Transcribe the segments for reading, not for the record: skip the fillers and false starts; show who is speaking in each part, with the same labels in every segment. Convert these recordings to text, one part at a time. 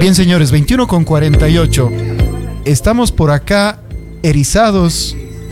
Speaker 1: Bien, señores, 21:48. Estamos por acá erizados.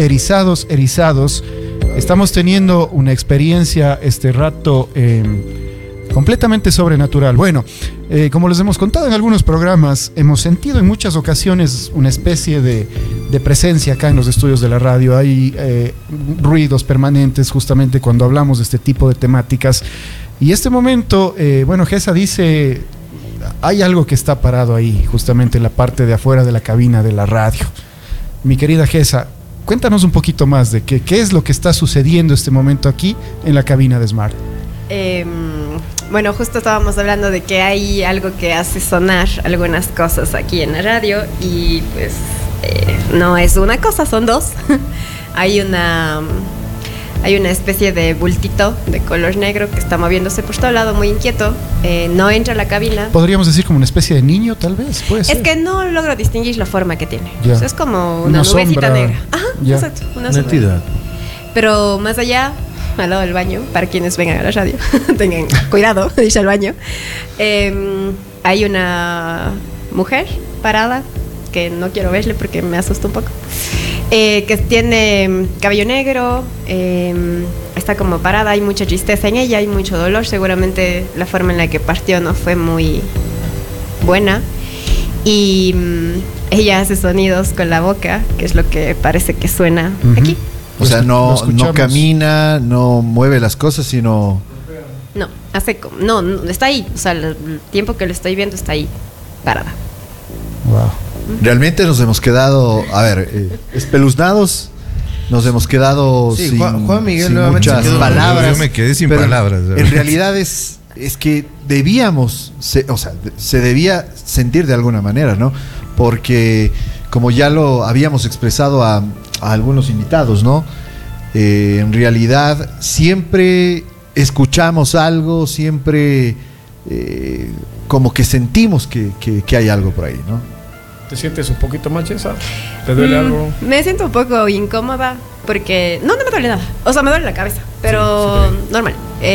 Speaker 1: Estamos teniendo una experiencia este rato completamente sobrenatural. Bueno, como les hemos contado en algunos programas, hemos sentido en muchas ocasiones una especie de presencia acá en los estudios de la radio. Hay ruidos permanentes justamente cuando hablamos de este tipo de temáticas. Y este momento, bueno, Gesa dice, hay algo que está parado ahí, justamente en la parte de afuera de la cabina de la radio. Mi querida Gesa, cuéntanos un poquito más de qué es lo que está sucediendo este momento aquí en la cabina de Smart.
Speaker 2: Bueno, justo estábamos hablando de que hay algo que hace sonar algunas cosas aquí en la radio y pues no es una cosa, son dos. Hay una especie de bultito de color negro que está moviéndose por todo lado muy inquieto. No entra a la cabina.
Speaker 1: Podríamos decir como una especie de niño, tal vez. Puede ser.
Speaker 2: Es que no logro distinguir la forma que tiene.
Speaker 1: Ya.
Speaker 2: O sea, es como una nubecita
Speaker 1: sombra
Speaker 2: negra. Ajá,
Speaker 1: ya.
Speaker 2: exacto. Una
Speaker 3: entidad.
Speaker 2: Pero más allá, al lado del baño, para quienes vengan a la radio, tengan cuidado, dice al baño. Hay una mujer parada que no quiero verle porque me asusta un poco. Que tiene cabello negro, está como parada, hay mucha tristeza en ella, hay mucho dolor, seguramente la forma en la que partió no fue muy buena y ella hace sonidos con la boca, que es lo que parece que suena aquí.
Speaker 3: O sea, no camina, no mueve las cosas, sino...
Speaker 2: No, hace como... No, está ahí, o sea, el tiempo que lo estoy viendo está ahí, parada.
Speaker 1: Wow.
Speaker 3: Realmente nos hemos quedado, a ver, espeluznados, nos hemos quedado
Speaker 4: Sí,
Speaker 3: sin,
Speaker 4: Juan Miguel
Speaker 3: sin
Speaker 4: nuevamente
Speaker 3: muchas
Speaker 4: se quedó.
Speaker 3: palabras.
Speaker 5: Yo me quedé sin
Speaker 3: pero
Speaker 5: palabras.
Speaker 3: En realidad es que debíamos, se debía sentir de alguna manera, ¿no? Porque como ya lo habíamos expresado a algunos invitados, ¿no? En realidad siempre escuchamos algo, siempre como que sentimos que hay algo por ahí, ¿no?
Speaker 6: ¿Te sientes un poquito más, Chesa? ¿Te duele algo?
Speaker 2: Me siento un poco incómoda porque... No me duele nada. O sea, me duele la cabeza, pero
Speaker 6: sí,
Speaker 2: normal.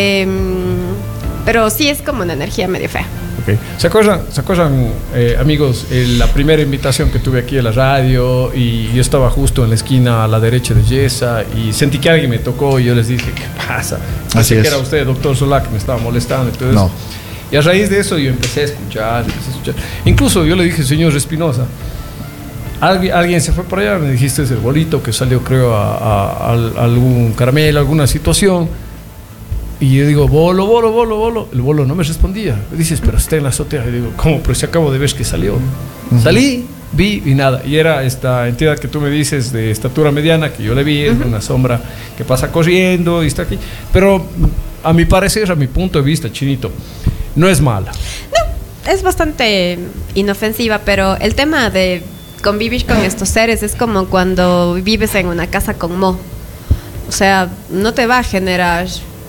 Speaker 2: Pero sí es como una energía medio fea.
Speaker 6: Okay. ¿Se acuerdan amigos, la primera invitación que tuve aquí a la radio y yo estaba justo en la esquina a la derecha de Yesa y sentí que alguien me tocó y yo les dije, ¿qué pasa? Pensé que era usted, doctor Solá, que me estaba molestando. Entonces,
Speaker 3: no.
Speaker 6: Y a raíz de eso yo empecé a escuchar. Incluso yo le dije, señor Espinosa, alguien se fue por allá, me dijiste, es el bolito que salió, creo, a algún caramelo, alguna situación. Y yo digo, bolo. El bolo no me respondía. Me dices, pero está en la azotea. Y digo, ¿cómo? Pero si acabo de ver que salió. Salí, vi y nada. Y era esta entidad que tú me dices de estatura mediana, que yo le vi, es una sombra que pasa corriendo y está aquí. Pero a mi parecer, a mi punto de vista, Chinito, no es mala.
Speaker 2: No, es bastante inofensiva, pero el tema de convivir con estos seres es como cuando vives en una casa con moho. O sea, no te va a generar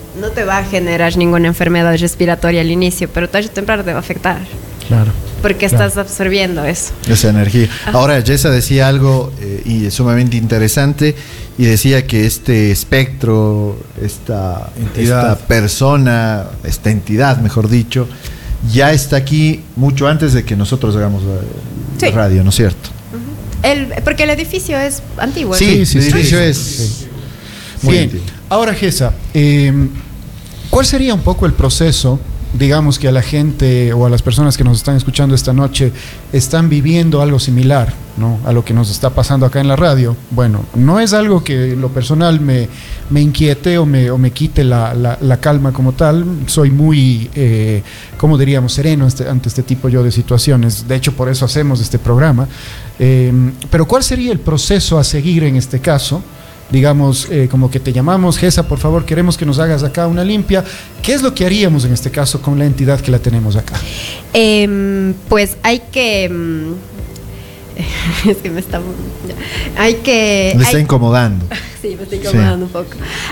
Speaker 2: ninguna enfermedad respiratoria al inicio, pero tarde o temprano te va a afectar.
Speaker 1: Claro.
Speaker 2: Porque estás absorbiendo eso.
Speaker 3: Esa energía. Ahora, Yesa decía algo y sumamente interesante, y decía que este espectro, esta persona, esta entidad, mejor dicho, ya está aquí mucho antes de que nosotros hagamos la radio, ¿no es cierto?
Speaker 2: Porque el edificio es antiguo.
Speaker 3: Sí, el edificio es muy
Speaker 1: bien.
Speaker 3: antiguo.
Speaker 1: Ahora, Gesa, ¿cuál sería un poco el proceso? Digamos que a la gente o a las personas que nos están escuchando esta noche están viviendo algo similar, ¿no?, a lo que nos está pasando acá en la radio. Bueno, no es algo que lo personal me inquiete o me quite la calma como tal. Soy muy, ¿cómo diríamos?, sereno ante este tipo de situaciones. De hecho, por eso hacemos este programa. Pero ¿cuál sería el proceso a seguir en este caso? Digamos, como que te llamamos, Gesa, por favor, queremos que nos hagas acá una limpia. ¿Qué es lo que haríamos en este caso con la entidad que la tenemos acá?
Speaker 2: Pues hay que... es que me está... Hay que...
Speaker 3: Me está incomodando.
Speaker 2: Sí, me está incomodando un poco.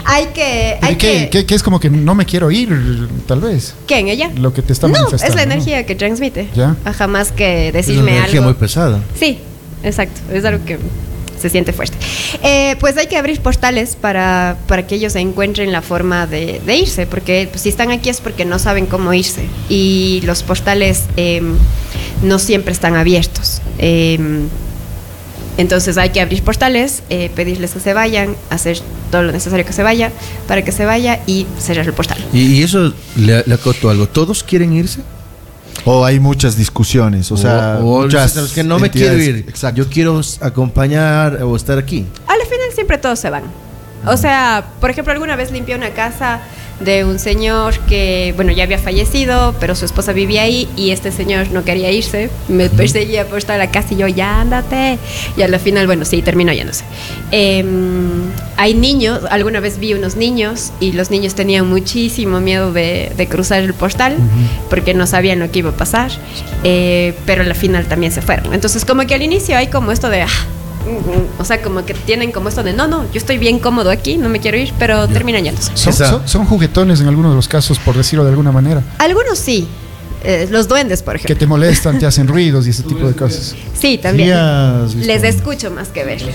Speaker 1: ¿Qué es como que no me quiero ir, tal vez?
Speaker 2: ¿Quién? ¿Ella?
Speaker 1: Lo que te está
Speaker 2: no,
Speaker 1: manifestando.
Speaker 2: es la energía que transmite.
Speaker 1: ¿Ya?
Speaker 2: Jamás que decirme
Speaker 4: es una energía
Speaker 2: algo.
Speaker 4: muy pesada.
Speaker 2: Sí, exacto. Es algo que se siente fuerte. Pues hay que abrir portales para que ellos encuentren la forma de irse, porque pues, si están aquí es porque no saben cómo irse. Y los portales no siempre están abiertos. Entonces hay que abrir portales, pedirles que se vayan, hacer todo lo necesario que se vaya, para que se vaya y cerrar el portal.
Speaker 4: Y eso le acoto algo. ¿Todos quieren irse?
Speaker 3: O hay muchas discusiones, o sea, muchas
Speaker 4: es que no me quiero
Speaker 3: entidades.
Speaker 4: ir.
Speaker 3: Exacto.
Speaker 4: Yo quiero acompañar o estar aquí.
Speaker 2: Al final siempre todos se van. O sea, por ejemplo, alguna vez limpié una casa de un señor que, bueno, ya había fallecido, pero su esposa vivía ahí y este señor no quería irse, me perseguía por toda la casa y yo, ya ándate. Y al final, bueno, sí, terminó yéndose. Hay niños, alguna vez vi unos niños y los niños tenían muchísimo miedo de cruzar el portal porque no sabían lo que iba a pasar, pero al final también se fueron. Entonces, como que al inicio hay como esto de... o sea, como que tienen como esto de no, yo estoy bien cómodo aquí, no me quiero ir, pero terminan yéndose.
Speaker 1: Son juguetones en algunos de los casos, por decirlo de alguna manera.
Speaker 2: Algunos sí. Los duendes, por ejemplo.
Speaker 1: Que te molestan, te hacen ruidos y ese tipo de cosas.
Speaker 2: Sí, también.
Speaker 3: Sí, has visto.
Speaker 2: Les escucho más que verles.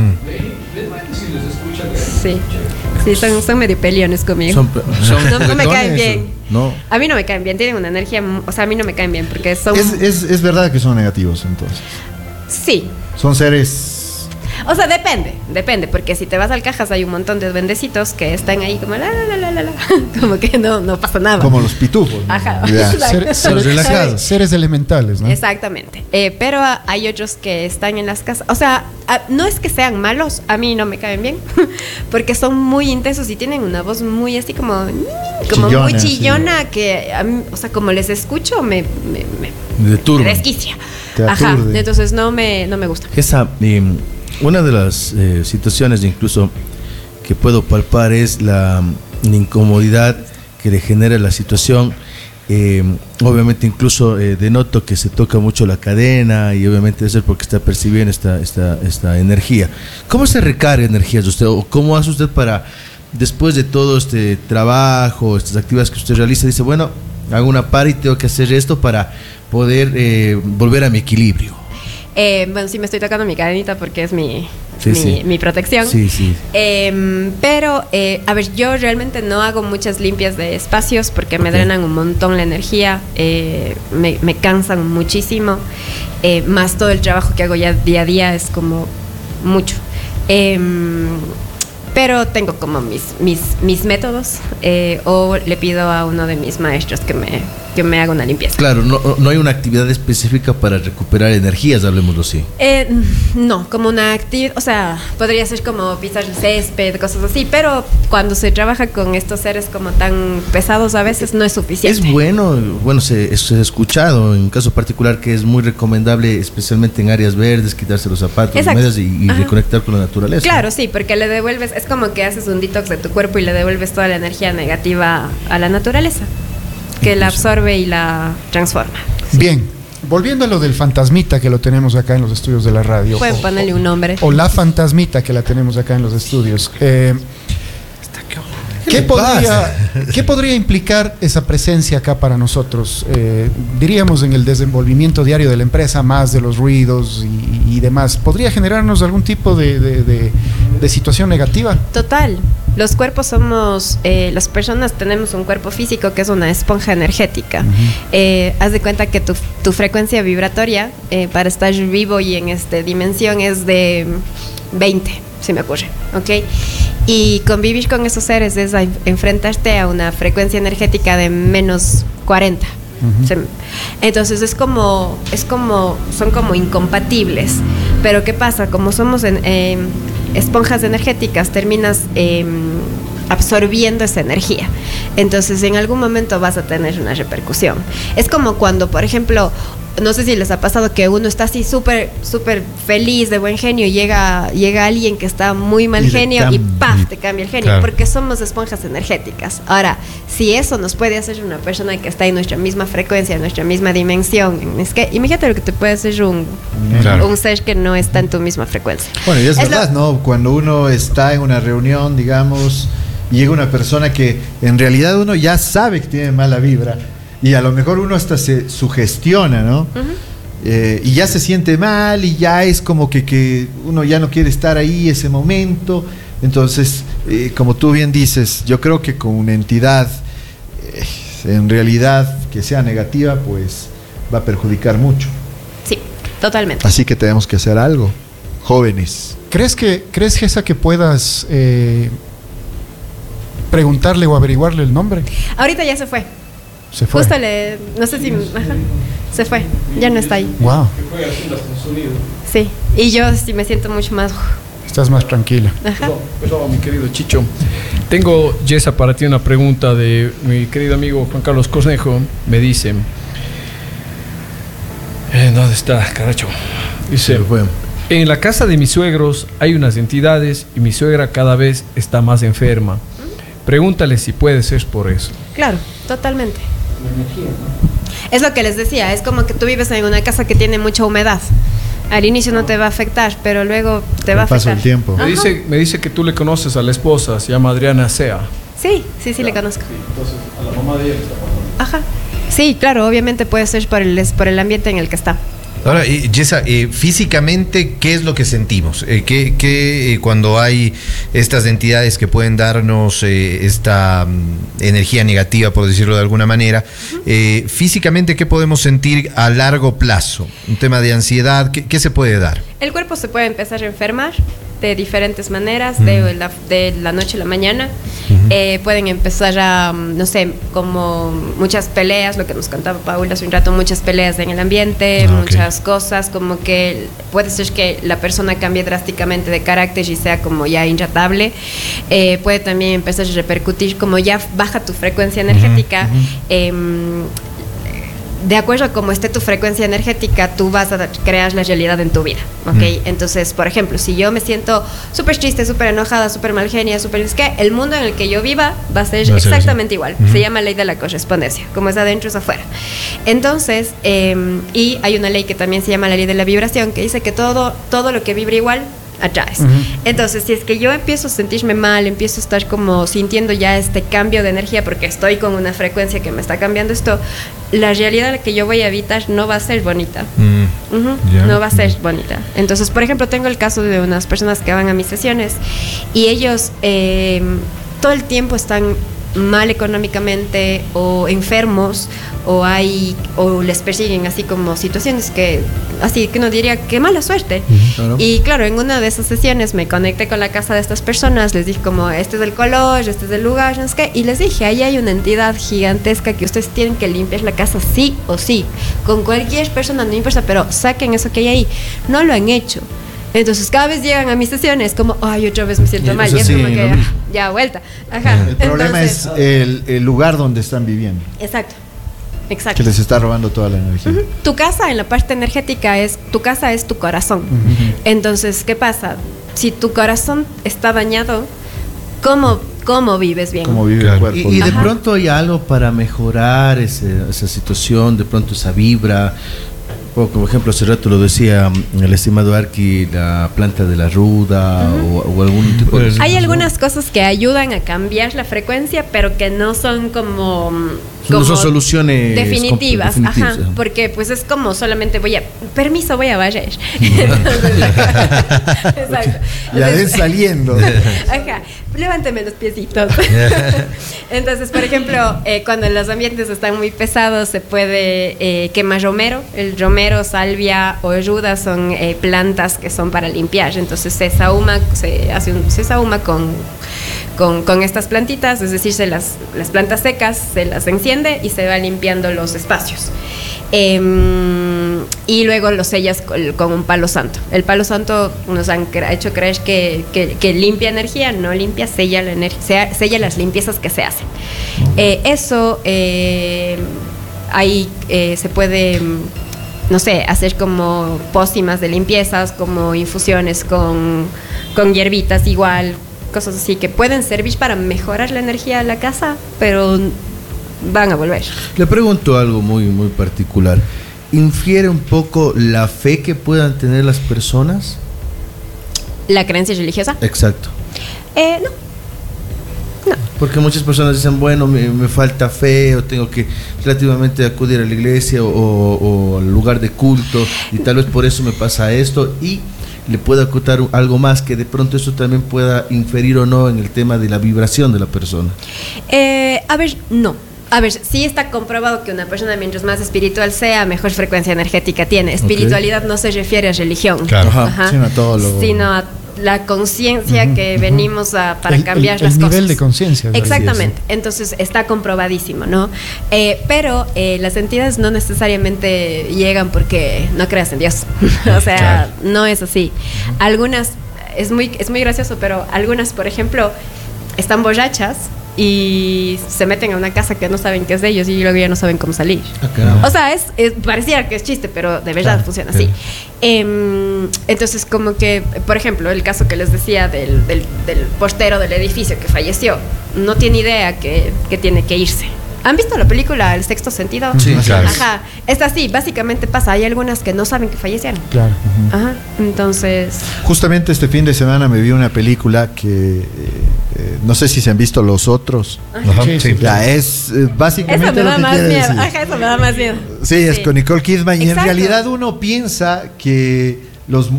Speaker 2: Sí, son medio peleones conmigo. No me caen bien.
Speaker 4: No.
Speaker 2: A mí no me caen bien, tienen una energía, o sea, a mí no me caen bien porque son...
Speaker 3: Es verdad que son negativos, entonces.
Speaker 2: Sí.
Speaker 3: Son seres...
Speaker 2: O sea, depende, porque si te vas al Cajas hay un montón de duendecitos que están ahí como la. Como que no pasa nada.
Speaker 3: Como los pitufos, ¿no?
Speaker 2: Ajá.
Speaker 3: Ya.
Speaker 1: Seres elementales, ¿no?
Speaker 2: Exactamente. Pero hay otros que están en las casas. O sea, no es que sean malos, a mí no me caen bien, porque son muy intensos y tienen una voz muy así como
Speaker 3: chillona,
Speaker 2: muy chillona,
Speaker 3: sí.
Speaker 2: Que a mí, o sea, como les escucho, me desquicia.
Speaker 3: Te
Speaker 2: Ajá.
Speaker 3: aturde.
Speaker 2: Entonces no me gusta.
Speaker 4: Esa, una de las situaciones incluso que puedo palpar es la incomodidad que le genera la situación. Obviamente incluso denoto que se toca mucho la cadena y obviamente debe ser porque está percibiendo esta energía. ¿Cómo se recarga energías de usted o cómo hace usted para, después de todo este trabajo, estas actividades que usted realiza, dice, bueno, hago una par y tengo que hacer esto para poder volver a mi equilibrio?
Speaker 2: Bueno, sí me estoy tocando mi cadenita porque es mi protección.
Speaker 4: Sí.
Speaker 2: Pero, a ver, yo realmente no hago muchas limpias de espacios porque me drenan un montón la energía, me cansan muchísimo, más todo el trabajo que hago ya día a día es como mucho. Pero tengo como mis métodos, o le pido a uno de mis maestros que me haga una limpieza.
Speaker 4: Claro, no hay una actividad específica para recuperar energías, hablemoslo así.
Speaker 2: No, como una actividad, o sea, podría ser como pisar el césped, cosas así, pero cuando se trabaja con estos seres como tan pesados a veces no es suficiente.
Speaker 4: Es bueno, se ha escuchado en un caso particular que es muy recomendable, especialmente en áreas verdes, quitarse los zapatos, las medias y reconectar con la naturaleza.
Speaker 2: Claro, sí, porque le devuelves, es como que haces un detox de tu cuerpo y le devuelves toda la energía negativa a la naturaleza, que la absorbe y la transforma.
Speaker 1: Bien, volviendo a lo del fantasmita que lo tenemos acá en los estudios de la radio.
Speaker 2: Pueden ponerle un nombre.
Speaker 1: O la fantasmita que la tenemos acá en los estudios. ¿Qué podría implicar esa presencia acá para nosotros? Diríamos en el desenvolvimiento diario de la empresa, más de los ruidos y demás. ¿Podría generarnos algún tipo de situación negativa?
Speaker 2: Total. Los cuerpos somos, las personas tenemos un cuerpo físico que es una esponja energética. Haz de cuenta que tu frecuencia vibratoria para estar vivo y en esta dimensión es de 20, se me ocurre, ¿ok? Y convivir con esos seres es enfrentarte a una frecuencia energética de menos 40. Entonces son como incompatibles. Pero ¿qué pasa? Como somos esponjas energéticas, terminas absorbiendo esa energía. Entonces en algún momento vas a tener una repercusión. Es como cuando, por ejemplo, no sé si les ha pasado que uno está así súper feliz, de buen genio, y llega alguien que está muy mal genio y ¡paf! Te cambia el genio, claro. Porque somos esponjas energéticas. Ahora, si eso nos puede hacer una persona que está en nuestra misma frecuencia, en nuestra misma dimensión, es que imagínate lo que te puede hacer un ser que no está en tu misma frecuencia.
Speaker 3: Bueno, y es verdad, ¿no? Cuando uno está en una reunión, digamos, llega una persona que en realidad uno ya sabe que tiene mala vibra, y a lo mejor uno hasta se sugestiona, ¿no? Y ya se siente mal y ya es como que uno ya no quiere estar ahí ese momento. Entonces, como tú bien dices, yo creo que con una entidad en realidad que sea negativa, pues va a perjudicar mucho.
Speaker 2: Sí, totalmente.
Speaker 3: Así que tenemos que hacer algo, jóvenes.
Speaker 1: ¿Crees, Gesa, que puedas preguntarle o averiguarle el nombre?
Speaker 2: Ahorita ya se fue.
Speaker 1: Se fue.
Speaker 2: Justo no sé si... Ajá, se fue, ya no está ahí.
Speaker 1: Wow.
Speaker 2: Sí, y yo sí me siento mucho más...
Speaker 1: Estás más tranquila.
Speaker 2: Ajá.
Speaker 6: Perdón, mi querido Chicho. Tengo, Yesa, para ti una pregunta de mi querido amigo Juan Carlos Cornejo. Me dice... ¿dónde está, caracho? Dice... En la casa de mis suegros hay unas entidades y mi suegra cada vez está más enferma. Pregúntale si puede ser por eso.
Speaker 2: Claro, totalmente. Es lo que les decía, es como que tú vives en una casa que tiene mucha humedad. Al inicio no te va a afectar, pero luego te va a afectar.
Speaker 3: Paso el tiempo.
Speaker 6: Me dice que tú le conoces a la esposa, se llama Adriana Sea.
Speaker 2: Sí, le conozco.
Speaker 6: Sí, entonces a la mamá de ella le está pasando.
Speaker 2: Ajá. Sí, claro, obviamente puede ser por el ambiente en el que está.
Speaker 5: Ahora, Yesa, físicamente, ¿qué es lo que sentimos? Cuando hay estas entidades que pueden darnos esta energía negativa, por decirlo de alguna manera, físicamente, ¿qué podemos sentir a largo plazo? Un tema de ansiedad, ¿qué se puede dar?
Speaker 2: El cuerpo se puede empezar a enfermar de diferentes maneras, de la noche a la mañana. Pueden empezar a, no sé, como muchas peleas, lo que nos contaba Paula hace un rato, muchas peleas en el ambiente, muchas cosas, como que puede ser que la persona cambie drásticamente de carácter y sea como ya intratable. Puede también empezar a repercutir, como ya baja tu frecuencia energética. De acuerdo a cómo esté tu frecuencia energética, tú vas a crear la realidad en tu vida, ¿ok? Entonces, por ejemplo, si yo me siento súper triste, súper enojada, súper mal genia, súper... Es que el mundo en el que yo viva va a ser exactamente igual. Se llama ley de la correspondencia. Como es adentro, es afuera. Entonces, y hay una ley que también se llama la ley de la vibración, que dice que todo lo que vibra igual atraes. Entonces, si es que yo empiezo a sentirme mal, empiezo a estar como sintiendo ya este cambio de energía porque estoy con una frecuencia que me está cambiando esto, la realidad que yo voy a evitar no va a ser bonita. No va a ser bonita. Entonces, por ejemplo, tengo el caso de unas personas que van a mis sesiones y ellos todo el tiempo están mal económicamente o enfermos o les persiguen así como situaciones que uno diría qué mala suerte. Claro. Y claro, en una de esas sesiones me conecté con la casa de estas personas, les dije como este es el color, este es el lugar, no sé qué, y les dije ahí hay una entidad gigantesca que ustedes tienen que limpiar la casa sí o sí, con cualquier persona, no importa, pero saquen eso que hay ahí. No lo han hecho. Entonces cada vez llegan a mis sesiones como, ay, otra vez me siento mal, y es como que ya vuelta. Ajá.
Speaker 3: El problema es el lugar donde están viviendo.
Speaker 2: Exacto.
Speaker 3: Que les está robando toda la energía.
Speaker 2: Tu casa en la parte energética tu casa es tu corazón. Entonces, ¿qué pasa? Si tu corazón está dañado, ¿cómo vives bien?
Speaker 3: ¿Cómo vive el cuerpo?
Speaker 4: Y de pronto hay algo para mejorar esa situación, de pronto esa vibra. Como ejemplo, hace rato lo decía el estimado Arqui, la planta de la ruda o algún tipo de...
Speaker 2: Hay algunas cosas que ayudan a cambiar la frecuencia, pero que no son como
Speaker 4: no son soluciones
Speaker 2: definitivas. Ajá, porque pues es como solamente voy a barrer. Exacto.
Speaker 3: Ya ves saliendo.
Speaker 2: Ajá, levánteme los piecitos. Entonces, por ejemplo, cuando los ambientes están muy pesados, se puede quemar romero. El romero, salvia o ruda son plantas que son para limpiar. Entonces se sahuma con estas plantitas, es decir, las plantas secas se las enciende y se va limpiando los espacios. Y luego lo sellas con un palo santo. El palo santo nos han hecho creer que limpia energía, no limpia, sella la energía, sella las limpiezas que se hacen. Eso ahí se puede, no sé, hacer como pócimas de limpiezas, como infusiones con hierbitas igual, cosas así que pueden servir para mejorar la energía de la casa, pero van a volver.
Speaker 4: Le pregunto algo muy, muy particular. ¿Infiere un poco la fe que puedan tener las personas?
Speaker 2: ¿La creencia religiosa?
Speaker 4: Exacto.
Speaker 2: No.
Speaker 4: Porque muchas personas dicen, bueno, me falta fe, o tengo que relativamente acudir a la iglesia o al lugar de culto, y tal vez por eso me pasa esto, y le puede acotar algo más, que de pronto eso también pueda inferir o no en el tema de la vibración de la persona.
Speaker 2: A ver, no. A ver, sí está comprobado que una persona mientras más espiritual sea, mejor frecuencia energética tiene. Espiritualidad no se refiere a religión.
Speaker 5: Claro.
Speaker 2: Ajá.
Speaker 3: Sino a todo lo...
Speaker 2: Sino a la conciencia que venimos para cambiar las
Speaker 1: el
Speaker 2: cosas.
Speaker 1: nivel de conciencia.
Speaker 2: Exactamente. Entonces está comprobadísimo, ¿no? Pero las entidades no necesariamente llegan porque no creas en Dios. O sea,
Speaker 5: Claro.
Speaker 2: no es así. Algunas, es muy gracioso, pero algunas, por ejemplo, están borrachas y se meten a una casa que no saben que es de ellos y luego ya no saben cómo salir. O sea, pareciera que es chiste, pero de verdad funciona así. Entonces, como que, por ejemplo, el caso que les decía del portero del edificio que falleció, no tiene idea que tiene que irse. ¿Han visto la película El Sexto Sentido?
Speaker 5: Sí, claro.
Speaker 2: Ajá. Es así, básicamente pasa. Hay algunas que no saben que fallecieron.
Speaker 1: Claro.
Speaker 2: Ajá. Entonces...
Speaker 3: Justamente este fin de semana me vi una película que no sé si se han visto Los Otros.
Speaker 5: Ajá,
Speaker 1: Sí,
Speaker 5: sí.
Speaker 1: sí.
Speaker 3: Ya es básicamente
Speaker 2: Eso me
Speaker 3: lo
Speaker 2: da
Speaker 3: que
Speaker 2: más
Speaker 3: quiere
Speaker 2: miedo.
Speaker 3: decir.
Speaker 2: Ajá, eso me da más miedo.
Speaker 3: Sí, es con Nicole Kidman y en
Speaker 2: Exacto.
Speaker 3: realidad uno piensa que los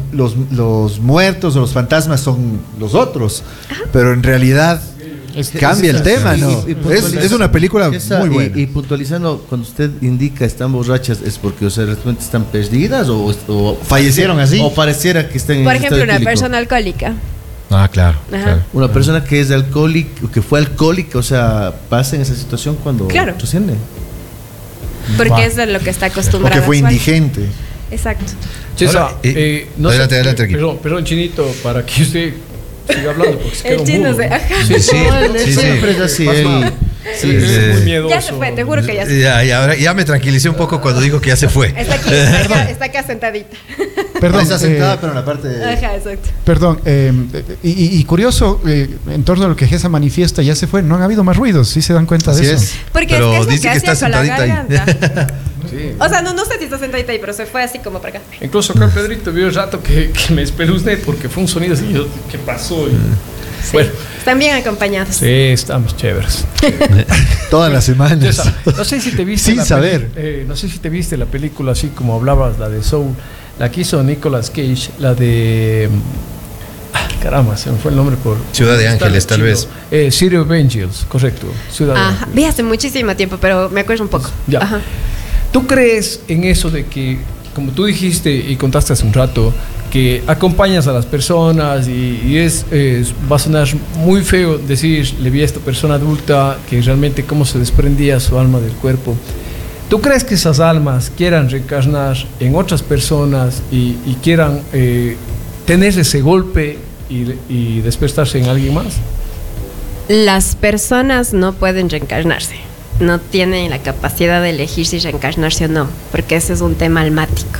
Speaker 3: muertos o los fantasmas son los otros, pero en realidad cambia el tema, ¿no? Es una película muy buena.
Speaker 4: Y puntualizando, cuando usted indica están borrachas, ¿es porque, o sea, realmente están perdidas o
Speaker 3: Fallecieron así.
Speaker 4: O pareciera que están en
Speaker 2: Por
Speaker 4: estado
Speaker 2: ejemplo, una
Speaker 4: etílico?
Speaker 2: persona alcohólica.
Speaker 5: Ah, claro.
Speaker 2: Ajá.
Speaker 5: claro.
Speaker 4: Una persona que es alcohólica, que fue alcohólica, o sea, pasa en esa situación cuando
Speaker 2: Claro.
Speaker 4: trasciende.
Speaker 2: Porque
Speaker 1: Wow.
Speaker 2: eso es lo que está
Speaker 3: O
Speaker 2: acostumbrado.
Speaker 3: que fue
Speaker 2: a actuar.
Speaker 3: indigente.
Speaker 2: Exacto.
Speaker 6: Chesa,
Speaker 5: Ahora,
Speaker 6: sé,
Speaker 5: adelante, adelante, aquí.
Speaker 6: perdón, Chinito, para que usted siga hablando, porque se
Speaker 2: El
Speaker 6: quedó
Speaker 2: chino
Speaker 6: mudo.
Speaker 2: se... Ajá.
Speaker 5: Sí, sí, sí,
Speaker 4: Siempre
Speaker 5: sí.
Speaker 4: es así.
Speaker 6: Pasma.
Speaker 4: Sí,
Speaker 6: Es
Speaker 5: sí.
Speaker 6: muy miedoso.
Speaker 2: Ya se fue, te juro que ya se fue.
Speaker 5: Ya me tranquilicé un poco cuando dijo que ya se fue.
Speaker 2: Está aquí, está acá sentadita.
Speaker 1: Perdón,
Speaker 3: Está sentada, pero en la parte de...
Speaker 2: Ajá, exacto.
Speaker 1: perdón, y curioso, en torno a lo que Gesa manifiesta, ya se fue, no han habido más ruidos, ¿sí se dan cuenta
Speaker 3: Así
Speaker 1: de eso?
Speaker 3: es.
Speaker 2: Porque
Speaker 5: Pero
Speaker 2: es que
Speaker 5: dice que
Speaker 2: hacía
Speaker 5: está
Speaker 2: con la
Speaker 5: sentadita ahí.
Speaker 2: garganta.
Speaker 6: Sí.
Speaker 2: O sea, no sé si está sentadita ahí, pero se fue así como para acá.
Speaker 6: Incluso acá Pedrito vio el rato que me espelucné porque fue un sonido así. Yo, ¿qué pasó? Y,
Speaker 2: Sí.
Speaker 6: bueno,
Speaker 2: Están bien acompañados.
Speaker 6: sí, estamos chéveres.
Speaker 3: Todas las semanas.
Speaker 6: Chesa, no sé si te viste.
Speaker 3: Sin
Speaker 6: la
Speaker 3: saber.
Speaker 6: no sé si te viste la película así como hablabas, la de Soul. La que hizo Nicolas Cage, la de. Caramba, se me fue el nombre por.
Speaker 5: Ciudad de Ángeles, tal vez.
Speaker 6: City of Angels, correcto. Ciudad de
Speaker 2: Ajá.
Speaker 6: Ángeles.
Speaker 2: Vi hace muchísimo tiempo, pero me acuerdo un poco.
Speaker 6: Ya.
Speaker 2: Ajá.
Speaker 6: ¿Tú crees en eso de que, como tú dijiste y contaste hace un rato, que acompañas a las personas y va a sonar muy feo decir, le vi a esta persona adulta que realmente cómo se desprendía su alma del cuerpo? ¿Tú crees que esas almas quieran reencarnar en otras personas y quieran tener ese golpe y despertarse en alguien más?
Speaker 2: Las personas no pueden reencarnarse. No tienen la capacidad de elegir si reencarnarse o no, porque ese es un tema álmico.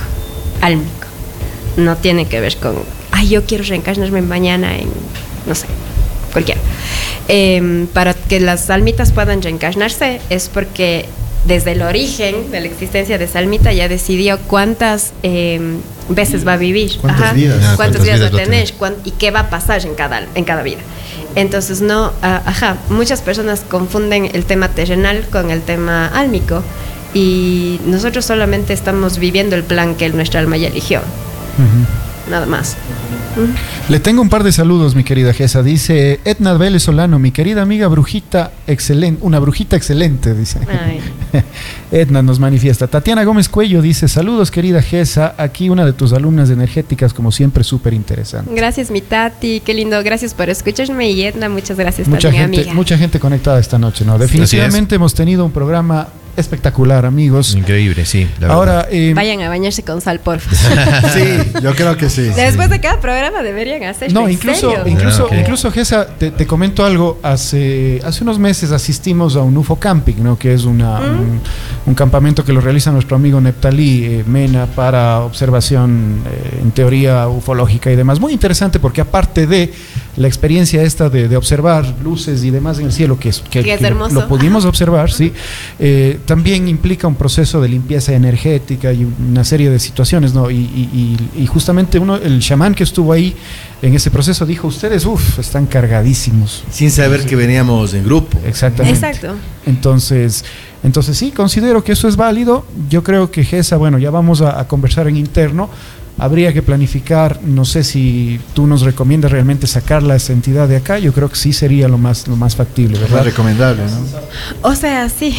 Speaker 2: No tiene que ver con, yo quiero reencarnarme mañana en, no sé, cualquiera. Para que las almitas puedan reencarnarse es porque desde el origen de la existencia de esa almita ya decidió cuántas veces va a vivir.
Speaker 3: ¿Cuántas vidas?
Speaker 2: Cuántas vidas va a tener y qué va a pasar en cada vida. Entonces muchas personas confunden el tema terrenal con el tema álmico y nosotros solamente estamos viviendo el plan que nuestra alma ya eligió. Nada más.
Speaker 1: Le tengo un par de saludos, mi querida Gesa. Dice Edna Vélez Solano, mi querida amiga brujita excelente, una brujita excelente, dice.
Speaker 2: Ay.
Speaker 1: Edna nos manifiesta. Tatiana Gómez Cuello dice, saludos querida Gesa, aquí una de tus alumnas de energéticas, como siempre, súper interesante.
Speaker 2: Gracias, mi Tati, qué lindo, gracias por escucharme y Edna, muchas gracias
Speaker 1: Mucha
Speaker 2: también,
Speaker 1: gente,
Speaker 2: amiga.
Speaker 1: mucha gente conectada esta noche, ¿no? Definitivamente hemos tenido un programa espectacular, amigos.
Speaker 5: Increíble, sí. La verdad.
Speaker 1: Ahora,
Speaker 2: Vayan a bañarse con sal, porfa.
Speaker 3: Sí, yo creo que sí.
Speaker 2: Después de cada programa deberían hacer.
Speaker 1: no,
Speaker 2: ¿en
Speaker 1: incluso,
Speaker 2: serio?
Speaker 1: incluso,
Speaker 5: Ok.
Speaker 1: incluso Gesa, te comento algo. Hace unos meses asistimos a un UFO Camping, ¿no? Que es un campamento que lo realiza nuestro amigo Neptalí Mena para observación en teoría ufológica y demás. Muy interesante porque aparte de la experiencia esta de observar luces y demás en el cielo, que es
Speaker 2: hermoso.
Speaker 1: lo pudimos observar, sí, también implica un proceso de limpieza energética y una serie de situaciones, ¿no? Y justamente el chamán que estuvo ahí en ese proceso dijo, ustedes, están cargadísimos.
Speaker 4: Sin saber que veníamos en grupo.
Speaker 1: Exactamente.
Speaker 2: Exacto.
Speaker 1: Entonces sí, considero que eso es válido. Yo creo que Gesa, bueno, ya vamos a conversar en interno. habría que planificar. No sé si tú nos recomiendas realmente sacarla a esa entidad de acá. Yo creo que sí sería lo más factible,
Speaker 3: Más
Speaker 1: ¿verdad?
Speaker 3: recomendable, ¿no?
Speaker 2: O sea, sí.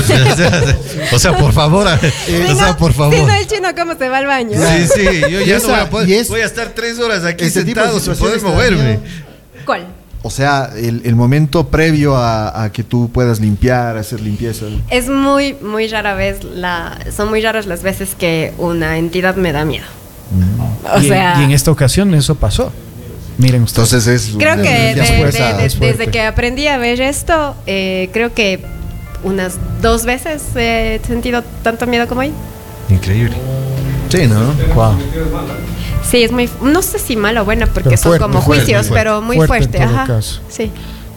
Speaker 5: O sea, por favor. O sea, por favor.
Speaker 2: Si no, el chino, ¿cómo se va al baño?
Speaker 5: Sí, sí, yo ya no voy a
Speaker 3: Y
Speaker 5: poder. Voy a estar 3 horas aquí
Speaker 3: este tipo de
Speaker 5: sentado sin poder
Speaker 3: situaciones
Speaker 5: moverme.
Speaker 2: ¿Cuál?
Speaker 3: O sea, el momento previo a que tú puedas limpiar, hacer limpieza.
Speaker 2: Es muy, muy rara vez son muy raras las veces que una entidad me da miedo. O
Speaker 1: y,
Speaker 2: sea,
Speaker 1: y en esta ocasión eso pasó. Miren ustedes.
Speaker 3: Entonces es
Speaker 2: creo que
Speaker 3: ya fuerza.
Speaker 1: es fuerte.
Speaker 2: desde que aprendí a ver esto, creo que unas 2 veces he sentido tanto miedo como hoy.
Speaker 5: Increíble.
Speaker 4: Sí, ¿no?
Speaker 1: Wow.
Speaker 2: Sí, es muy, no sé si malo o bueno, porque
Speaker 1: Pero
Speaker 2: son
Speaker 1: fuerte,
Speaker 2: como
Speaker 1: fuerte,
Speaker 2: juicios,
Speaker 5: fuerte.
Speaker 2: pero muy
Speaker 1: Fuerte
Speaker 2: fuerte.
Speaker 1: en todo
Speaker 2: Ajá.
Speaker 1: caso.
Speaker 2: Sí.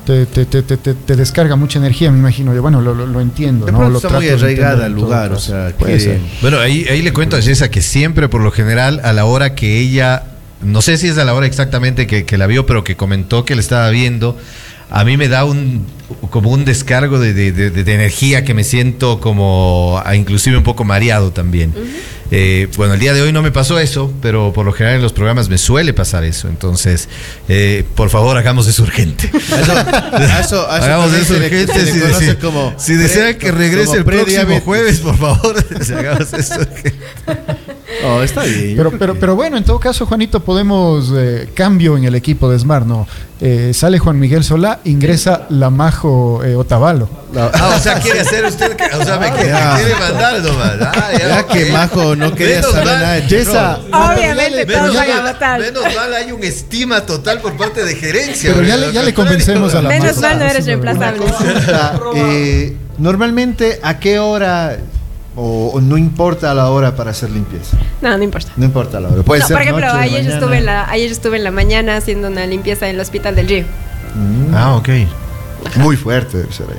Speaker 1: Te descarga mucha energía, me imagino. Yo, bueno, lo entiendo.
Speaker 4: De
Speaker 1: ¿no?
Speaker 4: pronto
Speaker 1: Lo
Speaker 4: está
Speaker 1: trato
Speaker 4: muy
Speaker 1: de
Speaker 4: arraigada
Speaker 1: entender
Speaker 4: al
Speaker 1: en todo
Speaker 4: lugar, o
Speaker 1: caso.
Speaker 4: sea,
Speaker 1: Puede
Speaker 4: que...
Speaker 1: ser.
Speaker 5: Bueno, ahí le cuento a Jessa que siempre, por lo general, a la hora que ella, no sé si es a la hora exactamente que la vio, pero que comentó que la estaba viendo, a mí me da como un descargo de energía que me siento como inclusive un poco mareado también. Bueno, el día de hoy no me pasó eso, pero por lo general en los programas me suele pasar eso. Entonces, por favor, hagamos eso urgente. Hagamos
Speaker 4: también
Speaker 5: eso
Speaker 4: se le-
Speaker 5: urgente.
Speaker 4: se le
Speaker 5: Si
Speaker 4: conoce
Speaker 5: desea-
Speaker 4: como
Speaker 5: si desea que regrese
Speaker 4: como
Speaker 5: el próximo
Speaker 4: prediabetes.
Speaker 5: jueves, por favor, hagamos eso urgente.
Speaker 4: Oh, está bien. yo creo que-
Speaker 1: Pero bueno, en todo caso, Juanito, podemos cambio en el equipo de Smart, ¿no? Sale Juan Miguel Solá, ingresa la Majo Otavalo.
Speaker 5: O sea, quiere hacer usted, o sea, me quiere mandar nomás.
Speaker 4: Ya que Majo no quería
Speaker 5: Menos
Speaker 4: saber
Speaker 5: mal.
Speaker 4: nada de
Speaker 1: Jessa,
Speaker 2: Obviamente
Speaker 5: Menos
Speaker 2: todos van a
Speaker 5: mal,
Speaker 2: votar.
Speaker 5: menos mal hay un estima total por parte de gerencia.
Speaker 1: pero
Speaker 5: güey.
Speaker 1: ya le convencemos a la
Speaker 2: Menos
Speaker 1: Majo.
Speaker 2: mal no eres
Speaker 1: Es una
Speaker 2: reemplazable.
Speaker 3: Consulta, normalmente, ¿a qué hora o no importa la hora para hacer limpieza?
Speaker 2: No, no importa.
Speaker 3: No importa la hora. Puede
Speaker 2: No,
Speaker 3: ser
Speaker 2: por ejemplo,
Speaker 3: noche,
Speaker 2: ayer
Speaker 3: mañana.
Speaker 2: estuve en la mañana haciendo una limpieza en el hospital del Río.
Speaker 5: Ah, ok.
Speaker 3: Muy fuerte debe ser ahí.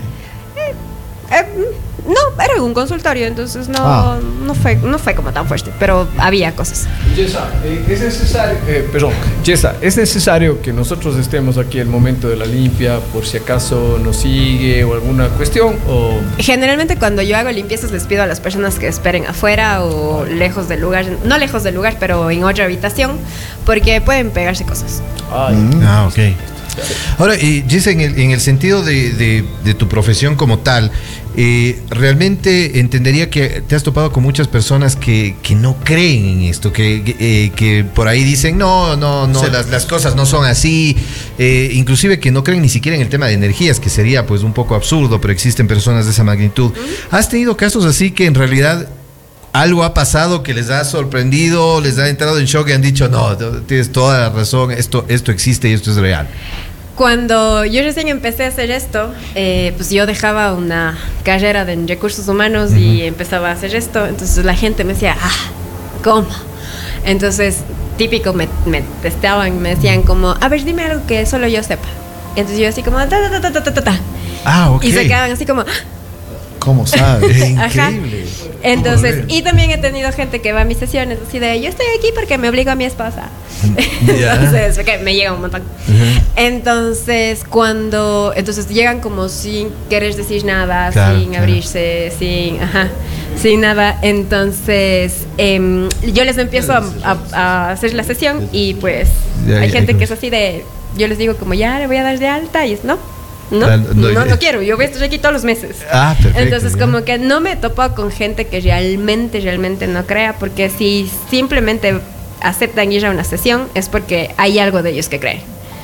Speaker 2: No, era un consultorio, entonces
Speaker 3: Ah.
Speaker 2: no fue como tan fuerte, pero había cosas.
Speaker 6: Jessa, es necesario, Jessa, es necesario que nosotros estemos aquí el momento de la limpia por si acaso nos sigue o alguna cuestión o
Speaker 2: Generalmente cuando yo hago limpiezas les pido a las personas que esperen afuera o lejos del lugar, no lejos del lugar, pero en otra habitación, porque pueden pegarse cosas.
Speaker 5: Ah, ok. Ahora, Jessa, en el sentido de tu profesión como tal, realmente entendería que te has topado con muchas personas que no creen en esto, que por ahí dicen, no,
Speaker 4: Sí.
Speaker 5: las cosas no son así, inclusive que no creen ni siquiera en el tema de energías, que sería pues un poco absurdo, pero existen personas de esa magnitud. ¿Has tenido casos así que en realidad algo ha pasado que les ha sorprendido, les ha entrado en shock y han dicho, no, tienes toda la razón, esto existe y esto es real?
Speaker 2: Cuando yo recién empecé a hacer esto, pues yo dejaba una carrera en recursos humanos y empezaba a hacer esto, entonces la gente me decía, ¿cómo? Entonces, típico, me testeaban, me decían como, a ver, dime algo que solo yo sepa. Entonces yo así como, ta.
Speaker 5: Ah, ok.
Speaker 2: Y se quedaban así como,
Speaker 3: ¿Cómo sabes?
Speaker 2: Ajá.
Speaker 5: Increíble.
Speaker 2: Entonces, y también he tenido gente que va a mis sesiones así de, yo estoy aquí porque me obligo a mi esposa.
Speaker 5: Ya.
Speaker 2: Entonces, que me llega un montón. Entonces, entonces llegan como sin querer decir nada,
Speaker 5: Claro,
Speaker 2: sin
Speaker 5: claro.
Speaker 2: abrirse, sin nada. Entonces, yo les empiezo a hacer la sesión y pues
Speaker 5: Ya,
Speaker 2: hay
Speaker 5: ya,
Speaker 2: gente
Speaker 5: ya.
Speaker 2: que es así de, yo les digo como, ya le voy a dar de alta y es, no,
Speaker 5: Ah,
Speaker 2: no quiero, yo voy a estar aquí todos los meses.
Speaker 5: Ah, perfecto.
Speaker 2: Entonces,
Speaker 5: ya.
Speaker 2: como que no me topo con gente que realmente no crea, porque si simplemente aceptan ir a una sesión es porque hay algo de ellos que creen.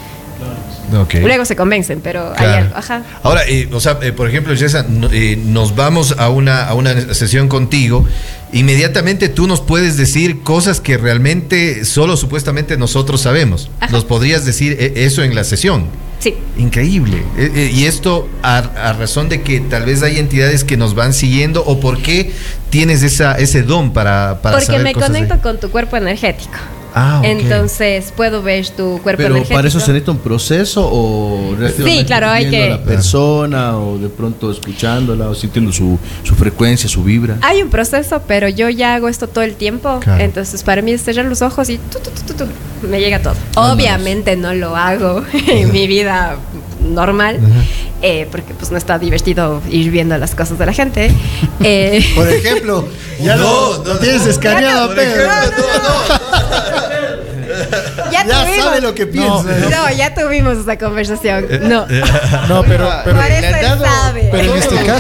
Speaker 5: Ok.
Speaker 2: Luego se convencen, pero hay
Speaker 5: Claro.
Speaker 2: algo. Ajá.
Speaker 5: Ahora, por ejemplo, Jessa, nos vamos a una sesión contigo. Inmediatamente tú nos puedes decir cosas que realmente solo supuestamente nosotros sabemos.
Speaker 2: Ajá.
Speaker 5: Nos podrías decir eso en la sesión.
Speaker 2: Sí.
Speaker 5: Increíble. Y esto a razón de que tal vez hay entidades que nos van siguiendo, o por qué tienes ese don para
Speaker 2: Porque
Speaker 5: saber
Speaker 2: me
Speaker 5: cosas
Speaker 2: conecto
Speaker 5: de-
Speaker 2: con tu cuerpo energético.
Speaker 5: Ah, ok.
Speaker 2: Entonces puedo ver tu cuerpo
Speaker 4: Pero
Speaker 2: energético.
Speaker 4: para eso se necesita un proceso o relativamente
Speaker 2: Sí, claro, hay
Speaker 4: viendo
Speaker 2: que-
Speaker 4: a la persona o de pronto escuchándola o sintiendo su frecuencia, su vibra.
Speaker 2: Hay un proceso, pero yo ya hago esto todo el tiempo.
Speaker 5: Claro.
Speaker 2: Entonces, para mí es cerrar los ojos y me llega todo.
Speaker 4: Ah,
Speaker 2: Obviamente no lo hago en mi vida normal, porque pues no está divertido ir viendo las cosas de la gente.
Speaker 3: Por ejemplo, ya
Speaker 5: No,
Speaker 3: lo tienes escaneado,
Speaker 5: Por
Speaker 3: Pedro.
Speaker 5: ejemplo, no.
Speaker 2: Ya tuvimos.
Speaker 3: sabe lo que piensa.
Speaker 2: No, ya tuvimos esa conversación. No.
Speaker 1: No, pero
Speaker 2: Por eso él sabe.
Speaker 1: pero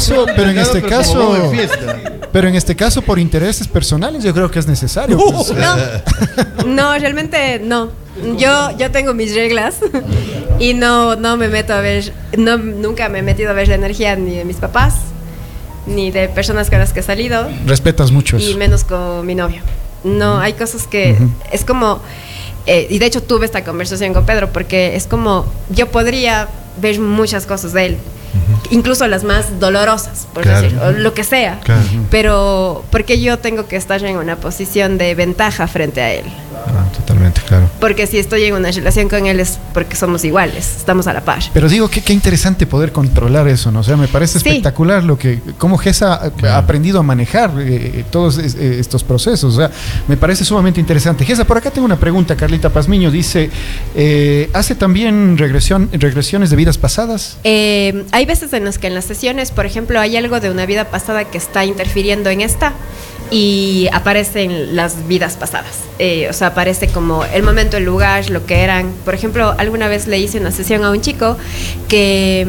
Speaker 1: en este caso por intereses personales yo creo que es necesario. Pues.
Speaker 2: No, realmente no. Yo tengo mis reglas y no me meto a ver, nunca me he metido a ver la energía ni de mis papás, ni de personas con las que he salido.
Speaker 1: Respetas mucho eso.
Speaker 2: Y menos con mi novio. No, hay cosas que es como, y de hecho tuve esta conversación con Pedro, porque es como, yo podría ver muchas cosas de él, incluso las más dolorosas, por decir, o lo que sea, pero porque yo tengo que estar en una posición de ventaja frente a él.
Speaker 5: Totalmente, claro.
Speaker 2: Porque si estoy en una relación con él es porque somos iguales, estamos a la par.
Speaker 1: Pero digo, qué interesante poder controlar eso, ¿no? O sea, me parece espectacular cómo Gesa ha aprendido a manejar todos estos procesos. O sea, me parece sumamente interesante. Gesa, por acá tengo una pregunta. Carlita Pazmiño dice, ¿hace también regresiones de vidas pasadas?
Speaker 2: Hay veces en las que en las sesiones, por ejemplo, hay algo de una vida pasada que está interfiriendo en esta y aparecen las vidas pasadas. O sea, aparece como el momento, el lugar, lo que eran. Por ejemplo, alguna vez le hice una sesión a un chico que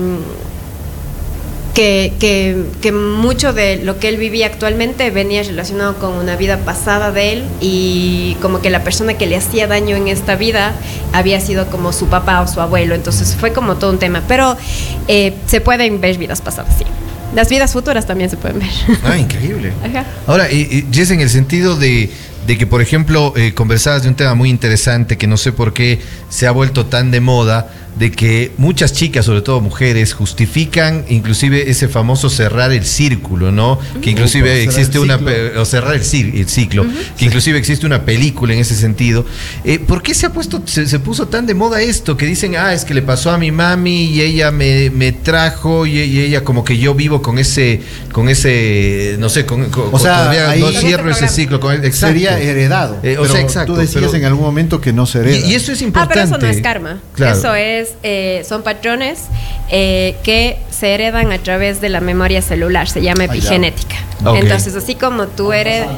Speaker 2: mucho de lo que él vivía actualmente venía relacionado con una vida pasada de él, y como que la persona que le hacía daño en esta vida había sido como su papá o su abuelo. Entonces fue como todo un tema. Pero se pueden ver vidas pasadas, sí. Las vidas futuras también se pueden ver.
Speaker 5: Increíble.
Speaker 2: Ajá.
Speaker 5: Ahora, Jess, en el sentido de que, por ejemplo, conversabas de un tema muy interesante que no sé por qué se ha vuelto tan de moda, de que muchas chicas, sobre todo mujeres, justifican inclusive ese famoso cerrar el círculo, ¿no? Que inclusive existe o cerrar el ciclo, que inclusive existe una película en ese sentido. ¿Por qué se puso tan de moda esto? Que dicen, es que le pasó a mi mami y ella me trajo y ella como que yo vivo con ese, no sé,
Speaker 3: o sea,
Speaker 5: todavía
Speaker 3: ahí
Speaker 5: no cierro ese ciclo.
Speaker 3: Sería heredado.
Speaker 5: O sea, exacto.
Speaker 3: Tú decías en algún momento que no se hereda.
Speaker 5: Y eso es importante.
Speaker 2: Pero eso no es karma.
Speaker 5: Claro.
Speaker 2: Eso es, son patrones que se heredan a través de la memoria celular. Se llama epigenética.
Speaker 5: Okay.
Speaker 2: Entonces, así como tú heredas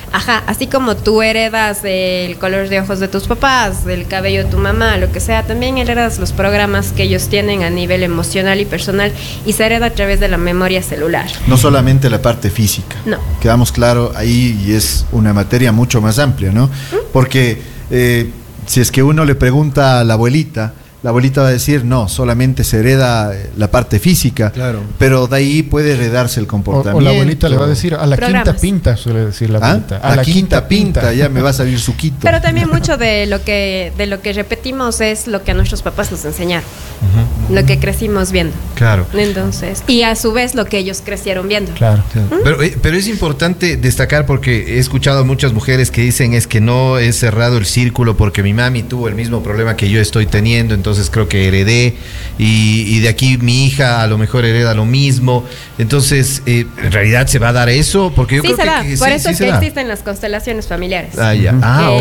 Speaker 2: el color de ojos de tus papás, el cabello de tu mamá, lo que sea, también heredas los programas que ellos tienen a nivel emocional y personal, y se hereda a través de la memoria celular.
Speaker 3: No solamente la parte física.
Speaker 2: No.
Speaker 3: Quedamos claro ahí, y es una materia mucho más amplia, ¿no? Porque si es que uno le pregunta a la abuelita va a decir, no, solamente se hereda la parte física,
Speaker 4: claro,
Speaker 3: pero de ahí puede heredarse el comportamiento.
Speaker 1: O la abuelita le va a decir, a la
Speaker 2: programas.
Speaker 1: Quinta pinta, suele decir la abuelita.
Speaker 3: A la quinta pinta, ya me va a salir su quito.
Speaker 2: Pero también mucho de lo que repetimos es lo que a nuestros papás nos enseñaron, lo que crecimos viendo.
Speaker 5: Claro.
Speaker 2: Entonces, y a su vez lo que ellos crecieron viendo.
Speaker 1: Claro.
Speaker 5: Pero es importante destacar, porque he escuchado a muchas mujeres que dicen es que no he cerrado el círculo porque mi mami tuvo el mismo problema que yo estoy teniendo, entonces creo que heredé, y de aquí mi hija a lo mejor hereda lo mismo. Entonces, ¿en realidad se va a dar eso? Porque yo
Speaker 2: Sí
Speaker 5: creo
Speaker 2: se da,
Speaker 5: que
Speaker 2: por
Speaker 5: sí,
Speaker 2: eso
Speaker 5: sí
Speaker 2: es
Speaker 5: se
Speaker 2: que
Speaker 5: da.
Speaker 2: existen las constelaciones familiares.
Speaker 5: Ya.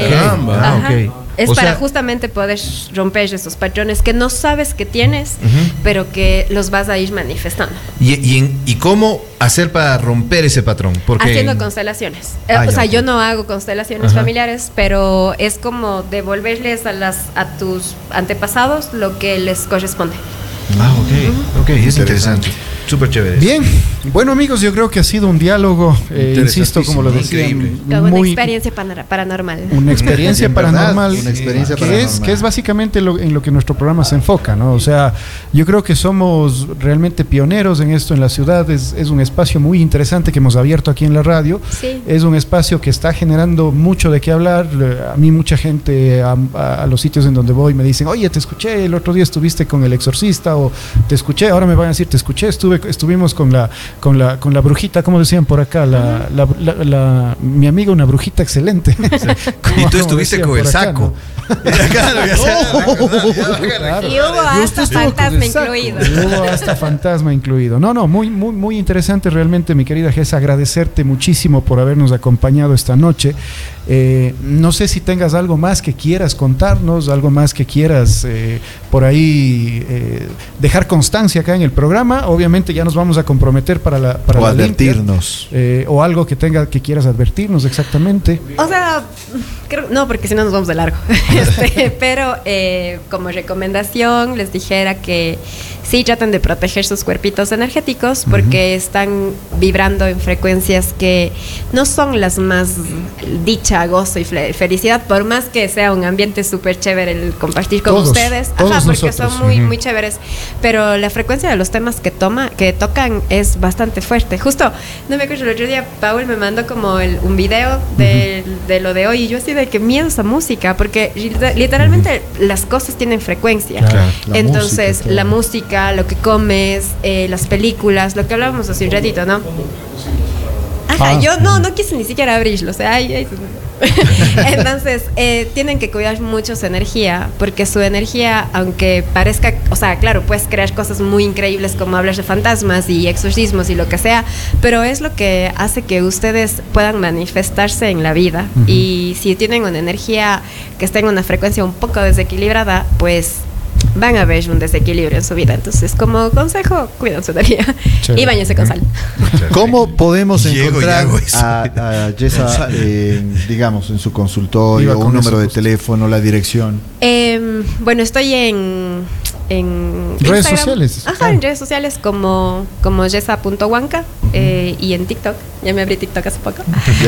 Speaker 5: Ok.
Speaker 2: Es
Speaker 5: O
Speaker 2: para
Speaker 5: sea,
Speaker 2: justamente poder romper esos patrones que no sabes que tienes, pero que los vas a ir manifestando.
Speaker 5: ¿Y cómo hacer para romper ese patrón? Porque
Speaker 2: Haciendo constelaciones.
Speaker 5: Ya,
Speaker 2: O sea,
Speaker 5: ok.
Speaker 2: yo no hago constelaciones familiares, pero es como devolverles a tus antepasados lo que les corresponde.
Speaker 5: Ok, es interesante. Súper chévere.
Speaker 1: Bien, bueno amigos, yo creo que ha sido un diálogo, insisto, como lo decía,
Speaker 5: Increíble.
Speaker 2: Como una experiencia paranormal.
Speaker 1: una experiencia
Speaker 3: En verdad,
Speaker 1: paranormal,
Speaker 3: una experiencia
Speaker 1: que
Speaker 3: paranormal.
Speaker 1: es básicamente en lo que nuestro programa se enfoca, ¿no? O sea, yo creo que somos realmente pioneros en esto en la ciudad. Es un espacio muy interesante que hemos abierto aquí en la radio.
Speaker 2: Sí.
Speaker 1: Es un espacio que está generando mucho de qué hablar. A mí mucha gente a los sitios en donde voy me dicen, oye, te escuché, el otro día estuviste con El Exorcista, o te escuché, ahora me van a decir, te escuché, estuvimos con la brujita, como decían por acá, mi amiga, una brujita excelente.
Speaker 5: Y tú estuviste
Speaker 1: decían
Speaker 5: con el
Speaker 1: por acá,
Speaker 5: saco.
Speaker 1: Claro.
Speaker 2: Y hubo hasta fantasma incluido.
Speaker 1: Hubo hasta fantasma incluido. No, muy interesante realmente, mi querida Gesa. Agradecerte muchísimo por habernos acompañado esta noche. No sé si tengas algo más que quieras contarnos, algo más que quieras por ahí dejar constancia acá en el programa. Obviamente ya nos vamos a comprometer para la
Speaker 3: O
Speaker 1: la
Speaker 3: advertirnos.
Speaker 1: limpia, o algo que quieras advertirnos exactamente.
Speaker 2: O sea, no, porque si no nos vamos de largo. Pero como recomendación les dijera que sí traten de proteger sus cuerpitos energéticos porque están vibrando en frecuencias que no son las más dicha, gozo y felicidad, por más que sea un ambiente súper chévere el compartir con ustedes. Porque
Speaker 1: nosotros.
Speaker 2: son muy chéveres. Pero la frecuencia de los temas que tocan es bastante fuerte. Justo, no me acuerdo, el otro día Paul me mandó como un video de lo de hoy y yo así de que miedo esa música, porque literalmente las cosas tienen frecuencia.
Speaker 1: Claro,
Speaker 2: entonces, la música, lo que comes, las películas, lo que hablábamos hace un ratito, ¿no? Ajá, yo no quise ni siquiera abrirlo, o sea, entonces tienen que cuidar mucho su energía, porque su energía, aunque parezca, o sea, claro, puedes crear cosas muy increíbles como hablar de fantasmas y exorcismos y lo que sea, pero es lo que hace que ustedes puedan manifestarse en la vida. Y si tienen una energía que está en una frecuencia un poco desequilibrada, pues van a ver un desequilibrio en su vida. Entonces, como consejo, cuiden su energía.
Speaker 1: Chévere.
Speaker 2: Y bañense con sal.
Speaker 3: ¿Cómo podemos
Speaker 5: Llego y
Speaker 3: encontrar
Speaker 5: hago eso.
Speaker 3: a Yesa, digamos, en su
Speaker 1: Iba
Speaker 3: consultorio,
Speaker 1: con
Speaker 3: un número
Speaker 1: eso
Speaker 3: de
Speaker 1: justo.
Speaker 3: teléfono, la dirección?
Speaker 2: Bueno, estoy en
Speaker 1: Redes
Speaker 2: Instagram.
Speaker 1: sociales.
Speaker 2: Ajá, en redes sociales como yesa.huanca y en TikTok. Ya me abrí TikTok hace poco.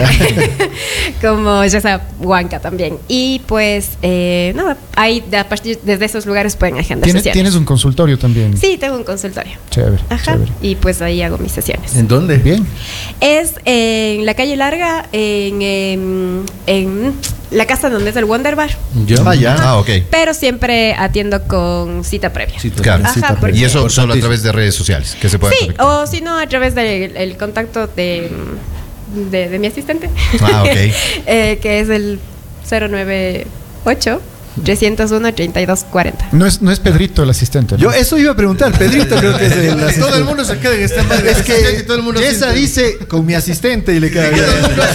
Speaker 2: Como Yesa Huanca también. Y pues, nada, ahí desde esos lugares pueden agendar sesiones.
Speaker 1: ¿Tienes un consultorio también?
Speaker 2: Sí, tengo un consultorio.
Speaker 1: Chévere.
Speaker 2: Ajá.
Speaker 1: Chévere.
Speaker 2: Y pues ahí hago mis sesiones.
Speaker 4: ¿En dónde?
Speaker 1: Bien.
Speaker 2: Es en la calle Larga, en la casa donde es el Wonder Bar.
Speaker 4: Yo.
Speaker 3: Ah, ya.
Speaker 5: Ah, ok.
Speaker 2: Pero siempre atiendo con cita previa.
Speaker 4: Sí,
Speaker 5: Claro.
Speaker 2: Ajá, porque-
Speaker 5: Y eso solo a través de redes sociales, que se puede
Speaker 2: Sí,
Speaker 5: conectar.
Speaker 2: o si no, a través del contacto de mi asistente.
Speaker 5: Ah, ok.
Speaker 2: Que es el 098 301-3240.
Speaker 1: No es Pedrito el asistente, ¿no?
Speaker 3: Yo eso iba a preguntar, Pedrito creo que es el asistente.
Speaker 4: Todo el mundo se queda en esta madre.
Speaker 3: Es que
Speaker 4: todo el mundo
Speaker 3: Yesa
Speaker 4: siente-
Speaker 3: dice con mi asistente y le queda bien.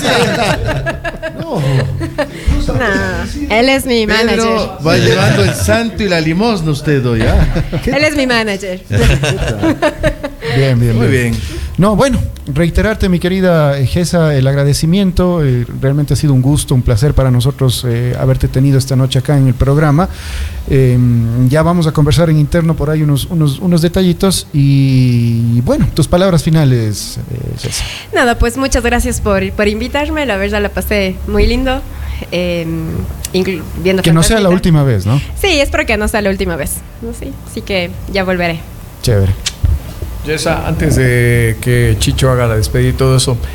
Speaker 3: No.
Speaker 2: No, él es mi manager.
Speaker 4: Pedro va llevando el santo y la limosna usted hoy, ¿ah?
Speaker 2: Él es mi manager.
Speaker 1: Bien, bien,
Speaker 4: Muy bien.
Speaker 1: No, bueno, reiterarte, mi querida Gesa, el agradecimiento. Realmente ha sido un gusto, un placer para nosotros haberte tenido esta noche acá en el programa. Ya vamos a conversar en interno por ahí unos detallitos. Y bueno, tus palabras finales, Gesa.
Speaker 2: Nada, pues muchas gracias por invitarme. La verdad la pasé muy lindo. Viendo
Speaker 1: Que no sea la
Speaker 2: Fantasmita.
Speaker 1: última vez, ¿no?
Speaker 2: Sí, espero que no sea la última vez. ¿No? Sí, así que ya volveré.
Speaker 1: Chévere.
Speaker 6: Yesa, antes de que Chicho haga la despedida y todo eso,